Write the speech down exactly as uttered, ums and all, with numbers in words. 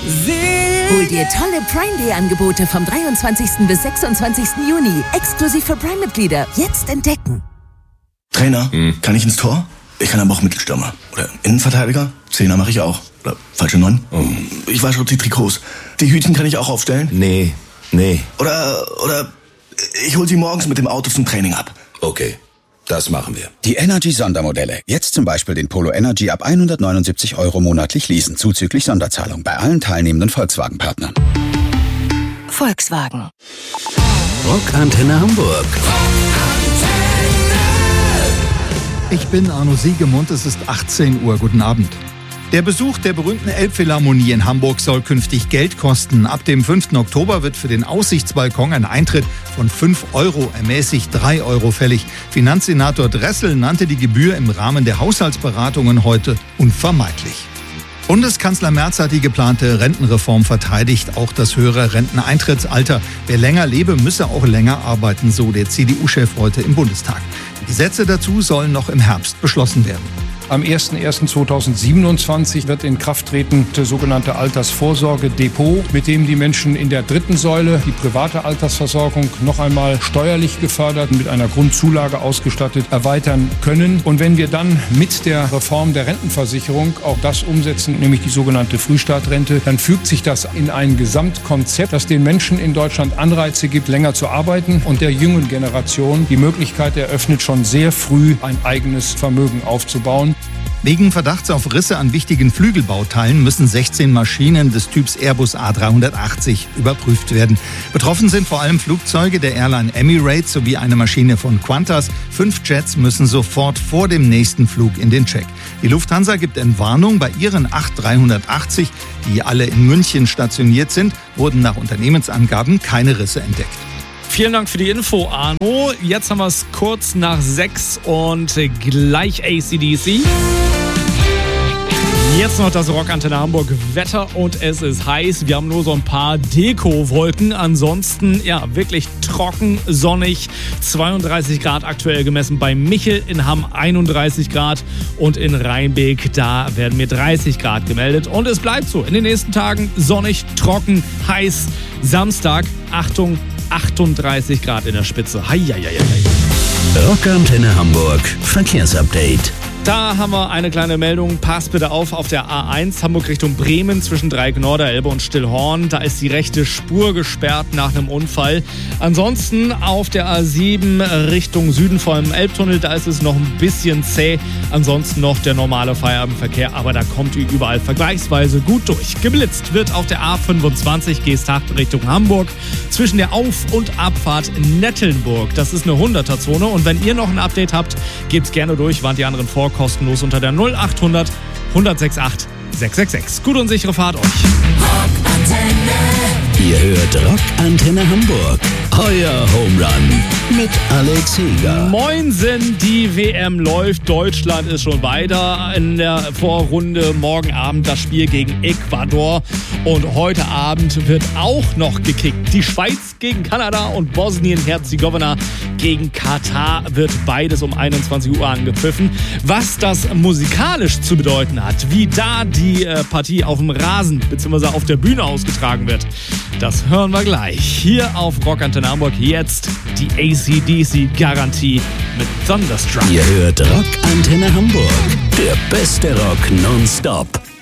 Hol dir tolle Prime Day Angebote vom dreiundzwanzigsten bis sechsundzwanzigsten Juni. Exklusiv für Prime-Mitglieder. Jetzt entdecken. Trainer, hm. kann ich ins Tor? Ich kann aber auch Mittelstürmer. Oder Innenverteidiger? Zehner mache ich auch. Oder falsche Neun? Oh. Ich wasche die Trikots. Die Hütchen kann ich auch aufstellen? Nee, nee. Oder, oder ich hol sie morgens mit dem Auto zum Training ab. Okay, das machen wir. Die Energy-Sondermodelle. Jetzt zum Beispiel den Polo Energy ab hundertneunundsiebzig Euro monatlich leasen, zuzüglich Sonderzahlung bei allen teilnehmenden Volkswagen-Partnern. Volkswagen. Rockantenne Hamburg. Ich bin Arno Siegemund, es ist achtzehn Uhr. Guten Abend. Der Besuch der berühmten Elbphilharmonie in Hamburg soll künftig Geld kosten. Ab dem fünften Oktober wird für den Aussichtsbalkon ein Eintritt von fünf Euro ermäßigt drei Euro fällig. Finanzsenator Dressel nannte die Gebühr im Rahmen der Haushaltsberatungen heute unvermeidlich. Bundeskanzler Merz hat die geplante Rentenreform verteidigt, auch das höhere Renteneintrittsalter. Wer länger lebe, müsse auch länger arbeiten, so der C D U-Chef heute im Bundestag. Die Gesetze dazu sollen noch im Herbst beschlossen werden. Am ersten ersten zweitausendsiebenundzwanzig wird in Kraft treten das sogenannte Altersvorsorgedepot, mit dem die Menschen in der dritten Säule die private Altersversorgung noch einmal steuerlich gefördert, mit einer Grundzulage ausgestattet erweitern können. Und wenn wir dann mit der Reform der Rentenversicherung auch das umsetzen, nämlich die sogenannte Frühstartrente, dann fügt sich das in ein Gesamtkonzept, das den Menschen in Deutschland Anreize gibt, länger zu arbeiten und der jungen Generation die Möglichkeit eröffnet, schon sehr früh ein eigenes Vermögen aufzubauen. Wegen Verdachts auf Risse an wichtigen Flügelbauteilen müssen sechzehn Maschinen des Typs Airbus A dreihundertachtzig überprüft werden. Betroffen sind vor allem Flugzeuge der Airline Emirates sowie eine Maschine von Qantas. Fünf Jets müssen sofort vor dem nächsten Flug in den Check. Die Lufthansa gibt Entwarnung. Bei ihren acht dreihundertachtzig, die alle in München stationiert sind, wurden nach Unternehmensangaben keine Risse entdeckt. Vielen Dank für die Info, Arno. Jetzt haben wir es kurz nach sechs und gleich A C D C. Jetzt noch das Rockantenne Hamburg Wetter und es ist heiß. Wir haben nur so ein paar Deko-Wolken. Ansonsten, ja, wirklich trocken, sonnig. zweiunddreißig Grad aktuell gemessen bei Michel, in Hamm einunddreißig Grad und in Rheinbeek, da werden mir dreißig Grad gemeldet. Und es bleibt so. In den nächsten Tagen sonnig, trocken, heiß. Samstag, Achtung, achtunddreißig Grad in der Spitze. Hei, hei, hei, hei. Rockantenne Hamburg Verkehrsupdate. Da haben wir eine kleine Meldung. Passt bitte auf, auf der A eins Hamburg Richtung Bremen zwischen Dreieck-Norderelbe und Stillhorn. Da ist die rechte Spur gesperrt nach einem Unfall. Ansonsten auf der A sieben Richtung Süden vor dem Elbtunnel, da ist es noch ein bisschen zäh. Ansonsten noch der normale Feierabendverkehr, aber da kommt ihr überall vergleichsweise gut durch. Geblitzt wird auf der A fünfundzwanzig Geesthacht Richtung Hamburg zwischen der Auf- und Abfahrt Nettelnburg. Das ist eine hunderter-Zone und wenn ihr noch ein Update habt, gebt's gerne durch, warnt die anderen vor, kostenlos unter der null achthundert, hundertsechsundachtzig, sechshundertsechsundsechzig. Gute und sichere Fahrt euch. Ihr hört Rockantenne Hamburg. Euer Home Run mit Alex Heger. Moinsen, die W M läuft. Deutschland ist schon weiter in der Vorrunde. Morgen Abend das Spiel gegen Ecuador. Und heute Abend wird auch noch gekickt. Die Schweiz gegen Kanada und Bosnien-Herzegowina gegen Katar wird beides um einundzwanzig Uhr angepfiffen. Was das musikalisch zu bedeuten hat, wie da die äh, Partie auf dem Rasen bzw. auf der Bühne ausgetragen wird, das hören wir gleich. Hier auf Rockantenne Hamburg jetzt die A C D C-Garantie mit Thunderstruck. Ihr hört Rockantenne Hamburg, der beste Rock nonstop.